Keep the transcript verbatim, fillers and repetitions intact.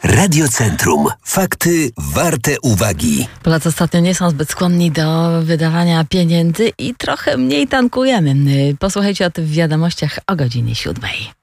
Radiocentrum. Fakty warte uwagi. Polacy ostatnio nie są zbyt skłonni do wydawania pieniędzy i trochę mniej tankujemy. Posłuchajcie o tym w wiadomościach o godzinie siódmej.